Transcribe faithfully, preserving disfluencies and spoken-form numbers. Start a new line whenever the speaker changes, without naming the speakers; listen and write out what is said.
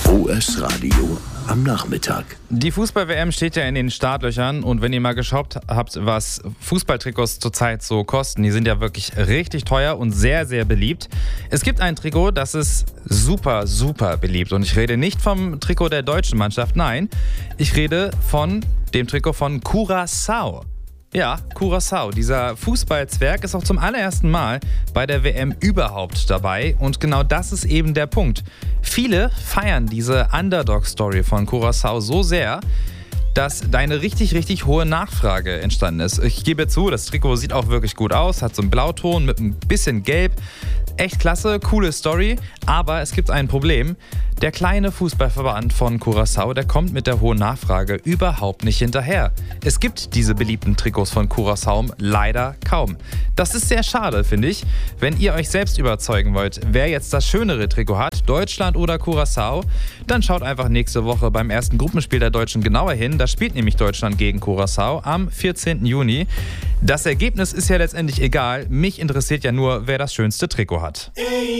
O S Radio am Nachmittag.
Die Fußball-W M steht ja in den Startlöchern und wenn ihr mal geschaut habt, was Fußballtrikots zurzeit so kosten, die sind ja wirklich richtig teuer und sehr, sehr beliebt. Es gibt ein Trikot, das ist super, super beliebt und ich rede nicht vom Trikot der deutschen Mannschaft, nein, ich rede von dem Trikot von Curaçao. Ja, Curaçao. Dieser Fußballzwerg ist auch zum allerersten Mal bei der W M überhaupt dabei und genau das ist eben der Punkt. Viele feiern diese Underdog-Story von Curaçao so sehr, dass da eine richtig, richtig hohe Nachfrage entstanden ist. Ich gebe zu, das Trikot sieht auch wirklich gut aus, hat so einen Blauton mit ein bisschen Gelb. Echt klasse, coole Story, aber es gibt ein Problem. Der kleine Fußballverband von Curaçao, der kommt mit der hohen Nachfrage überhaupt nicht hinterher. Es gibt diese beliebten Trikots von Curaçao leider kaum. Das ist sehr schade, finde ich. Wenn ihr euch selbst überzeugen wollt, wer jetzt das schönere Trikot hat, Deutschland oder Curaçao, dann schaut einfach nächste Woche beim ersten Gruppenspiel der Deutschen genauer hin. Da spielt nämlich Deutschland gegen Curaçao am vierzehnten Juni. Das Ergebnis ist ja letztendlich egal. Mich interessiert ja nur, wer das schönste Trikot hat.